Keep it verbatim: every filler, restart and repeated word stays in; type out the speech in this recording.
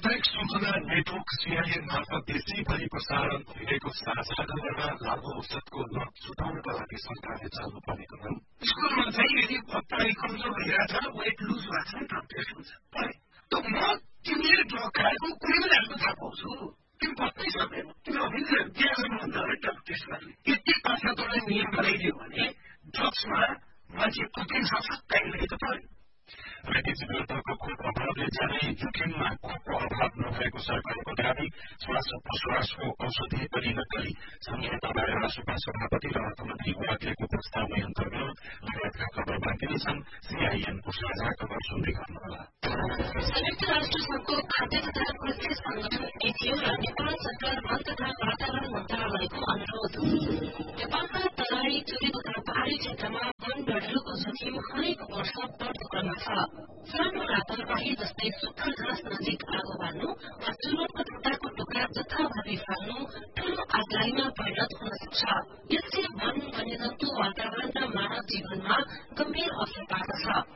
सामुदायिक सूचना network CIN मार्फत देशैभरि प्रसारण भइरहेको साझा खबरमा लागू औषधको लत छुटाउनका लागि सरकारले चाल्नुपर्ने कदम। स्कुलमा चाहिँ यदि पढाइ कमजोर भइरहेछ, वेट लुज भएको छ, ड्रग टेस्ट हुन्छ। त म तिमीले ड्रग खाएको कुनै पनि आफ्नो थाहा पाउँछु, तिमी बच्नै सक्दैन। तिमी अफिसले बिहासम्म हुन्छ भने ड्रग टेस्ट गर्ने यति कठोर नियम बनाइदियो भने ड्रग्समा मान्छे पक्रिन सक्छ, त्यहाँदेखि त पऱ्यो। रेडिज विरुद्धको खोप अभावले जाने जोखिममा खोपको अभाव नभएको सरकारको दावी। श्वास प्रश्वासको औषधि पनि नक्कली संहिता बारे राष्ट्रपा सभापति र अर्थमन्त्री वाग्लेको प्रस्तावमा अन्तर्गत लगायतका खबर बाँकी नै छन्। सीआईएनको साझा खबर सुन्दै गर्नुहोला। संयुक्त राष्ट्र संघको खाद्य तथा कृषि संगठन एफएओ र नेपाल सरकार वन तथा वातावरण मन्त्रालयको अनुरोध। नेपालका तराई चुरे तथा पहाड़ी क्षेत्रमा वन बढ्नुको जोखिम हरेक वर्ष बढ्दो क्रममा छ। सानो लापरवाही जस्तै सुक्खा घाँस नजिक आगो बाल्नु वा चुरोटको खुट्टाको टुक्रा जथाभावी फाल्नु ठूलो आगलाईमा परिणत हुन सक्छ। यसले वन, वन्यजन्तु, वातावरण र मानव जीवनमा गम्भीर असर पार्दछ।